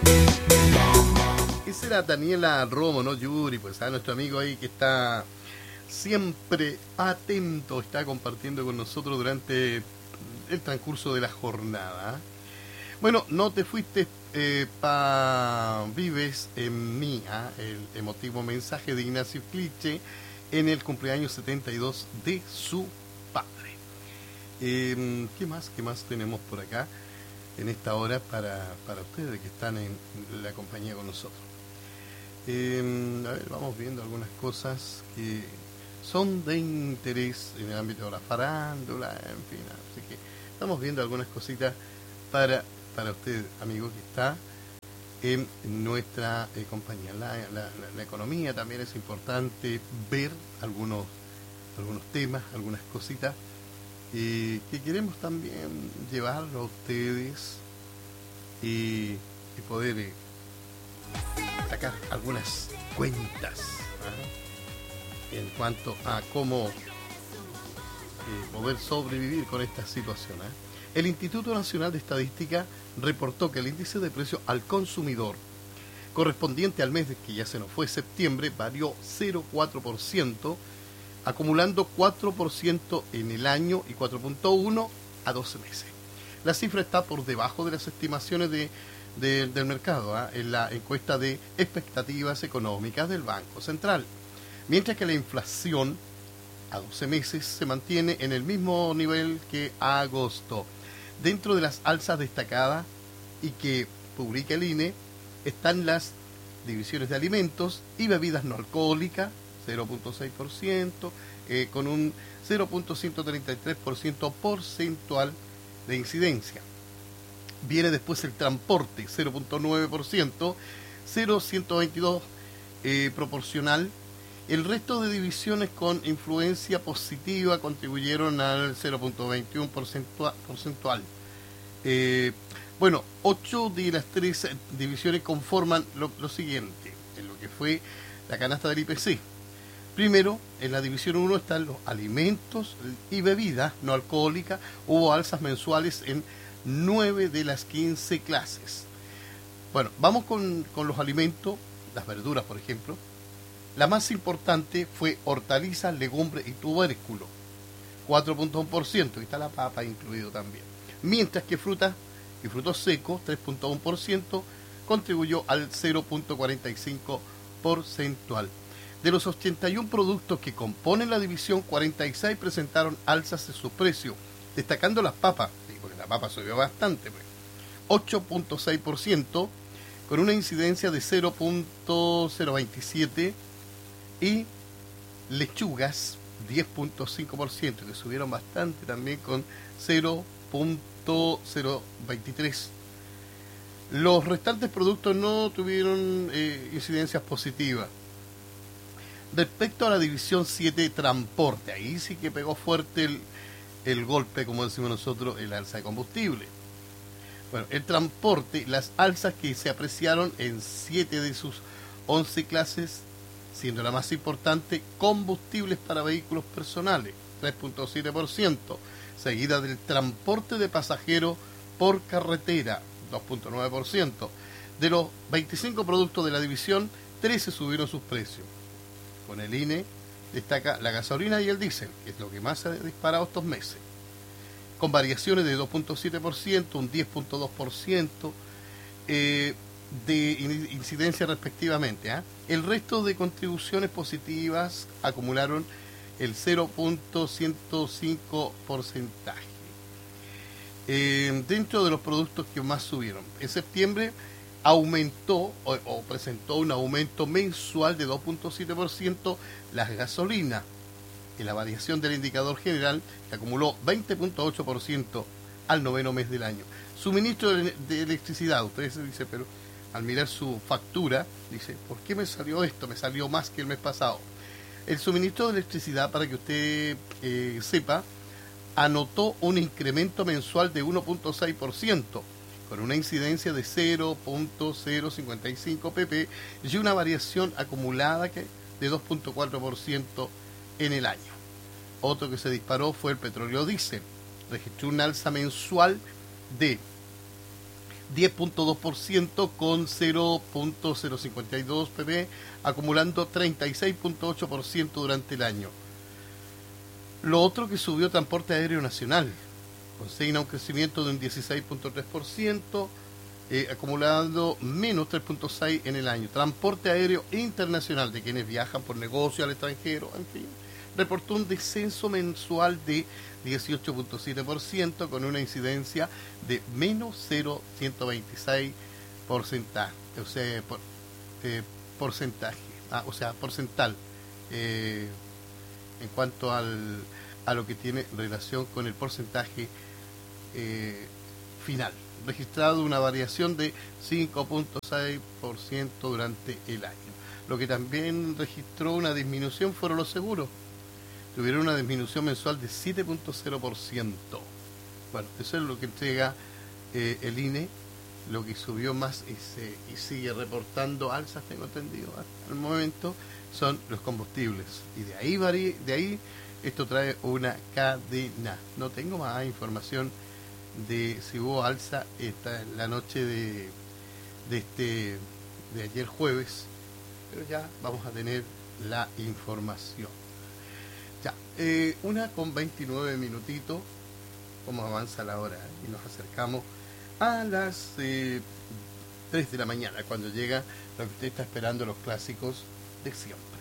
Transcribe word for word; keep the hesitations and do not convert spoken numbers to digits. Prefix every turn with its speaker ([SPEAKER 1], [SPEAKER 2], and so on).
[SPEAKER 1] Esa era Daniela Romo, ¿no? Yuri, pues a nuestro amigo ahí que está siempre atento, está compartiendo con nosotros durante el transcurso de la jornada. Bueno, no te fuiste eh, pa Vives en mí, ¿eh? El emotivo mensaje de Ignacio Cliche en el cumpleaños setenta y dos de su padre. Eh, ¿Qué más? ¿Qué más tenemos por acá en esta hora para, para ustedes que están en la compañía con nosotros? Eh, a ver, vamos viendo algunas cosas que son de interés en el ámbito de la farándula, en fin, así que estamos viendo algunas cositas para, para usted, amigo, que está en nuestra eh, compañía. La, la, la, la economía también es importante ver algunos, algunos temas, algunas cositas eh, que queremos también llevarlo a ustedes y, y poder eh, sacar algunas cuentas, ¿eh? En cuanto a cómo eh, poder sobrevivir con esta situación, ¿eh? El Instituto Nacional de Estadística reportó que el índice de precio al consumidor correspondiente al mes de que ya se nos fue septiembre varió cero coma cuatro por ciento, acumulando cuatro por ciento en el año y cuatro punto uno por ciento a doce meses. La cifra está por debajo de las estimaciones de, de, del mercado, ¿eh? En la encuesta de expectativas económicas del Banco Central, mientras que la inflación a doce meses se mantiene en el mismo nivel que a agosto. Dentro de las alzas destacadas y que publica el I N E están las divisiones de alimentos y bebidas no alcohólicas, cero punto seis por ciento, eh, con un cero punto ciento treinta y tres por ciento porcentual de incidencia. Viene después el transporte, cero punto nueve por ciento, cero punto ciento veintidós por ciento eh, proporcional. El resto de divisiones con influencia positiva contribuyeron al cero punto veintiuno por ciento porcentual. Eh, bueno, ocho de las tres divisiones conforman lo, lo siguiente, en lo que fue la canasta del I P C. Primero, en la división uno están los alimentos y bebidas no alcohólicas. Hubo alzas mensuales en nueve de las quince clases. Bueno, vamos con, con los alimentos, las verduras, por ejemplo. La más importante fue hortalizas, legumbres y tubérculos, cuatro punto uno por ciento, y está la papa incluido también. Mientras que frutas y frutos secos, tres punto uno por ciento, contribuyó al cero punto cuarenta y cinco por ciento porcentual. De los ochenta y uno productos que componen la división, cuarenta y seis presentaron alzas en su precio, destacando las papas, porque la papa subió bastante, pues, ocho punto seis por ciento, con una incidencia de cero punto cero veintisiete, y lechugas diez punto cinco por ciento, que subieron bastante también con cero punto cero veintitrés. Los restantes productos no tuvieron eh, incidencias positivas. Respecto a la división siete, transporte, ahí sí que pegó fuerte el, el golpe, como decimos nosotros, el alza de combustible. Bueno, el transporte, las alzas que se apreciaron en siete de sus once clases, siendo la más importante combustibles para vehículos personales, tres punto siete por ciento, seguida del transporte de pasajeros por carretera, dos punto nueve por ciento. De los veinticinco productos de la división, trece subieron sus precios. Con el I N E destaca la gasolina y el diésel, que es lo que más se ha disparado estos meses, con variaciones de dos punto siete por ciento, un diez punto dos por ciento, eh, de incidencia respectivamente. ¿eh? El resto de contribuciones positivas acumularon el cero punto ciento cinco porcentaje. Eh, dentro de los productos que más subieron, en septiembre aumentó o, o presentó un aumento mensual de dos punto siete por ciento las gasolinas, y la variación del indicador general que acumuló veinte punto ocho por ciento al noveno mes del año. Suministro de, de electricidad, ustedes se dicen, pero al mirar su factura, dice, ¿por qué me salió esto? Me salió más que el mes pasado. El suministro de electricidad, para que usted eh, sepa, anotó un incremento mensual de uno punto seis por ciento, con una incidencia de cero punto cero cincuenta y cinco ppm y una variación acumulada que de dos punto cuatro por ciento en el año. Otro que se disparó fue el petróleo diésel. Registró una alza mensual de diez punto dos por ciento con cero punto cero cincuenta y dos ppm, acumulando treinta y seis punto ocho por ciento durante el año. Lo otro que subió transporte aéreo nacional, consigna un crecimiento de un dieciséis punto tres por ciento, eh, acumulando menos tres punto seis por ciento en el año. Transporte aéreo internacional de quienes viajan por negocio al extranjero, en fin, reportó un descenso mensual de dieciocho punto siete por ciento con una incidencia de menos cero punto ciento veintiséis porcentaje, o sea, por, eh, porcentaje, ah, o sea, porcental, eh, en cuanto al, a lo que tiene relación con el porcentaje eh, final, registrado una variación de cinco punto seis por ciento durante el año. Lo que también registró una disminución fueron los seguros. Tuvieron una disminución mensual de siete punto cero por ciento. Bueno, eso es lo que entrega eh, el I N E. Lo que subió más y, se, y sigue reportando alzas, tengo entendido, hasta el momento, son los combustibles. Y de ahí, varí, de ahí esto trae una cadena. No tengo más información de si hubo alza esta la noche de, de, este, de ayer jueves, pero ya vamos a tener la información. Ya, eh, una con veintinueve minutitos, como avanza la hora, y nos acercamos a las eh, tres de la mañana, cuando llega lo que usted está esperando, los clásicos de siempre.